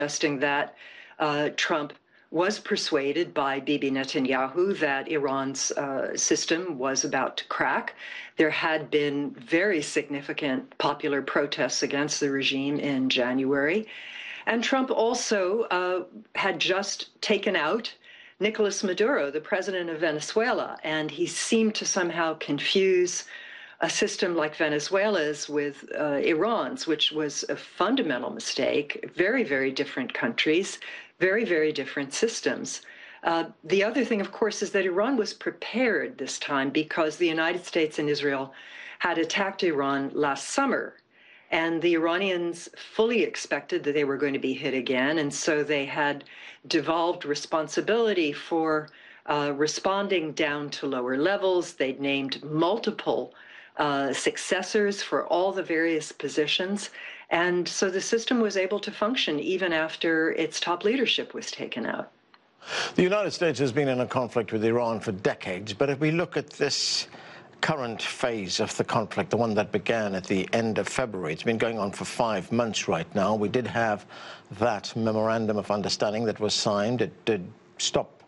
suggesting that Trump was persuaded by Bibi Netanyahu that Iran's system was about to crack. There had been very significant popular protests against the regime in January. And Trump also had just taken out Nicolas Maduro, the president of Venezuela, and he seemed to somehow confuse a system like Venezuela's with Iran's, which was a fundamental mistake. Very, very different countries, very, very different systems. The other thing, of course, is that Iran was prepared this time because the United States and Israel had attacked Iran last summer. And the Iranians fully expected that they were going to be hit again. And so they had devolved responsibility for responding down to lower levels. They'd named multiple successors for all the various positions. And so the system was able to function even after its top leadership was taken out. The United States has been in a conflict with Iran for decades. But if we look at this current phase of the conflict, the one that began at the end of February. It's been going on for 5 months right now. We did have that memorandum of understanding that was signed. It did stop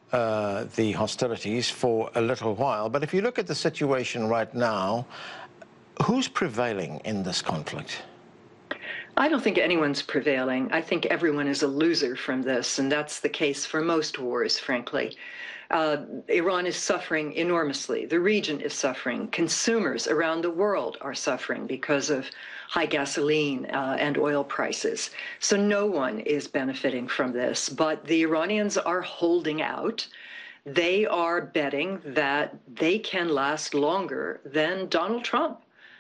the hostilities for a little while. But if you look at the situation right now, who's prevailing in this conflict? I don't think anyone's prevailing. I think everyone is a loser from this, and that's the case for most wars, frankly. Iran is suffering enormously. The region is suffering. Consumers around the world are suffering because of high gasoline and oil prices. So no one is benefiting from this, but the Iranians are holding out. They are betting that they can last longer than Donald Trump,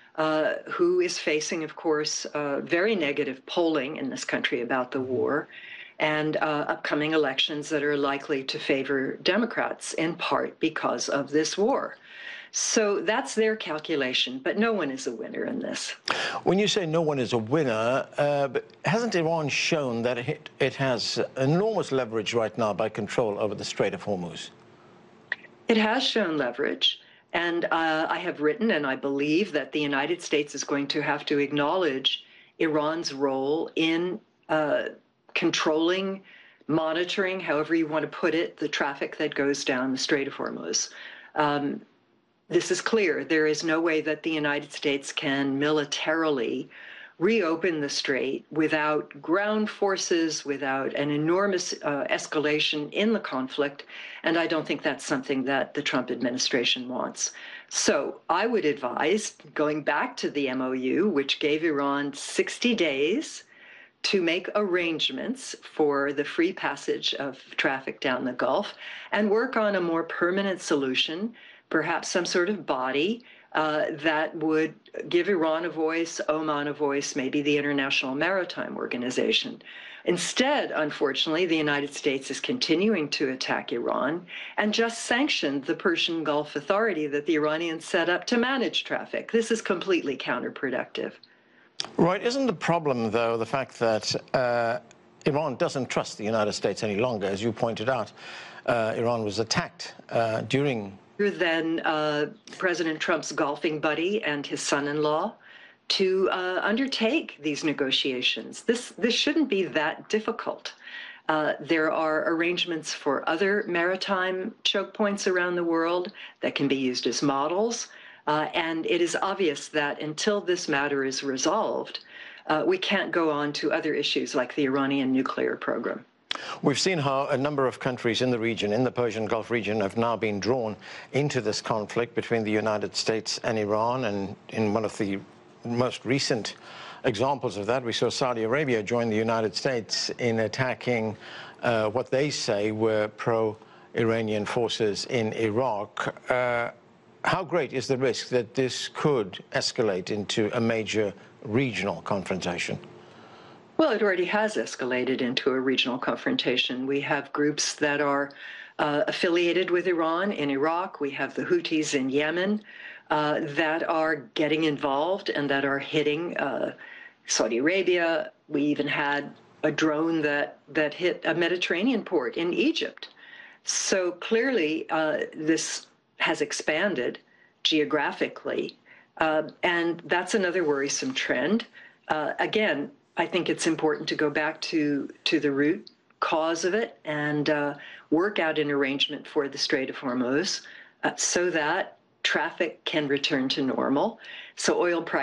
who is facing, of course, very negative polling in this country about the war, and upcoming elections that are likely to favor Democrats, in part because of this war. So that's their calculation, but no one is a winner in this. When you say no one is a winner, but hasn't Iran shown that it has enormous leverage right now by control over the Strait of Hormuz? It has shown leverage, and I have written, and I believe that the United States is going to have to acknowledge Iran's role in controlling, monitoring, however you want to put it, the traffic that goes down the Strait of Hormuz. This is clear. There is no way that the United States can militarily reopen the strait without ground forces, without an enormous escalation in the conflict, and I don't think that's something that the Trump administration wants. So I would advise going back to the MOU, which gave Iran 60 days to make arrangements for the free passage of traffic down the Gulf and work on a more permanent solution, perhaps some sort of body that would give Iran a voice, Oman a voice, maybe the International Maritime Organization. Instead, unfortunately, the United States is continuing to attack Iran and just sanctioned the Persian Gulf Authority that the Iranians set up to manage traffic. This is completely counterproductive. Right. Isn't the problem, though, the fact that Iran doesn't trust the United States any longer? As you pointed out, Iran was attacked during... Than President Trump's golfing buddy and his son-in-law to undertake these negotiations. This shouldn't be that difficult. There are arrangements for other maritime choke points around the world that can be used as models. And it is obvious that until this matter is resolved, we can't go on to other issues like the Iranian nuclear program. We've seen how a number of countries in the region, in the Persian Gulf region, have now been drawn into this conflict between the United States and Iran. And in one of the most recent examples of that, we saw Saudi Arabia join the United States in attacking what they say were pro-Iranian forces in Iraq. How great is the risk that this could escalate into a major regional confrontation? Well, it already has escalated into a regional confrontation. We have groups that are affiliated with Iran in Iraq. We have the Houthis in Yemen that are getting involved and that are hitting Saudi Arabia. We even had a drone that hit a Mediterranean port in Egypt. So clearly, this has expanded geographically, and that's another worrisome trend. Again, I think it's important to go back to the root cause of it and work out an arrangement for the Strait of Hormuz so that traffic can return to normal. So oil prices